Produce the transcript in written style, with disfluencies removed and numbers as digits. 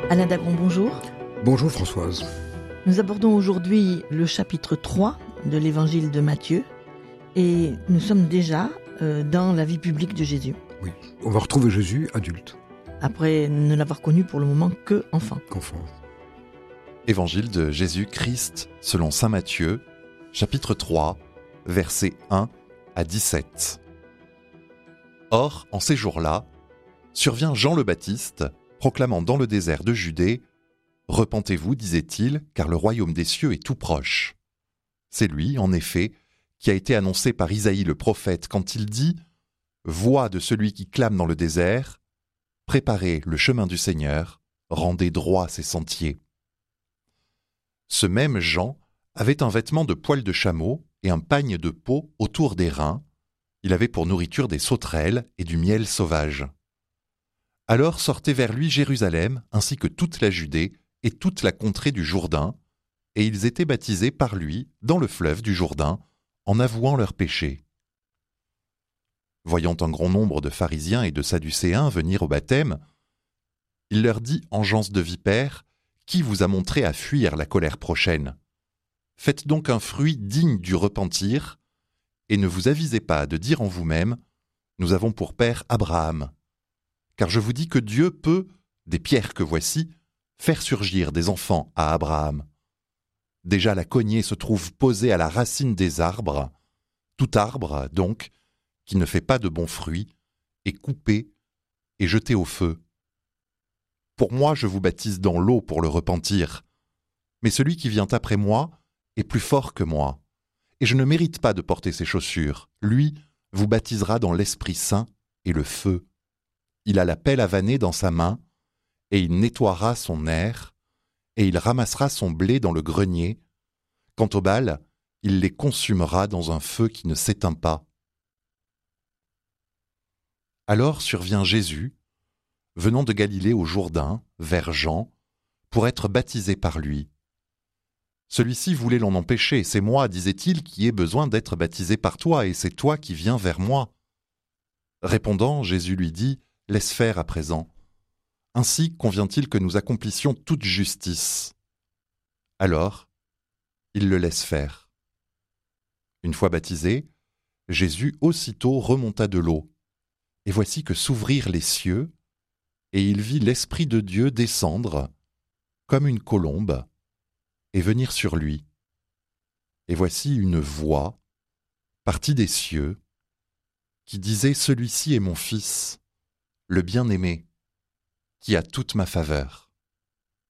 Alain Dagron, bonjour. Bonjour Françoise. Nous abordons aujourd'hui le chapitre 3 de l'évangile de Matthieu et nous sommes déjà dans la vie publique de Jésus. Oui, on va retrouver Jésus adulte. Après ne l'avoir connu pour le moment que enfant. Qu'enfant. Évangile de Jésus-Christ selon saint Matthieu, chapitre 3, versets 1 à 17. Or, en ces jours-là, survient Jean le Baptiste, proclamant dans le désert de Judée « Repentez-vous, disait-il, car le royaume des cieux est tout proche. » C'est lui, en effet, qui a été annoncé par Isaïe le prophète quand il dit « Voix de celui qui clame dans le désert, préparez le chemin du Seigneur, rendez droits ses sentiers. » Ce même Jean avait un vêtement de poil de chameau et un pagne de peau autour des reins. Il avait pour nourriture des sauterelles et du miel sauvage. Alors sortait vers lui Jérusalem, ainsi que toute la Judée et toute la contrée du Jourdain, et ils étaient baptisés par lui dans le fleuve du Jourdain, en avouant leurs péchés. Voyant un grand nombre de pharisiens et de sadducéens venir au baptême, il leur dit en gens de vipères, « Qui vous a montré à fuir la colère prochaine ? Faites donc un fruit digne du repentir, et ne vous avisez pas de dire en vous-même, « Nous avons pour père Abraham. » Car je vous dis que Dieu peut, des pierres que voici, faire surgir des enfants à Abraham. Déjà la cognée se trouve posée à la racine des arbres. Tout arbre, donc, qui ne fait pas de bons fruits, est coupé et jeté au feu. Pour moi, je vous baptise dans l'eau pour le repentir. Mais celui qui vient après moi est plus fort que moi. Et je ne mérite pas de porter ses chaussures. Lui vous baptisera dans l'Esprit Saint et le feu. Il a la pelle à vanner dans sa main, et il nettoiera son aire, et il ramassera son blé dans le grenier. Quant aux balles, il les consumera dans un feu qui ne s'éteint pas. Alors survient Jésus, venant de Galilée au Jourdain, vers Jean, pour être baptisé par lui. Celui-ci voulait l'en empêcher. « C'est moi, disait-il, qui ai besoin d'être baptisé par toi, et c'est toi qui viens vers moi. » Répondant, Jésus lui dit, « Laisse faire à présent. Ainsi convient-il que nous accomplissions toute justice. » Alors, il le laisse faire. Une fois baptisé, Jésus aussitôt remonta de l'eau. Et voici que s'ouvrirent les cieux, et il vit l'Esprit de Dieu descendre, comme une colombe, et venir sur lui. Et voici une voix, partie des cieux, qui disait « Celui-ci est mon Fils, le bien-aimé, qui a toute ma faveur. »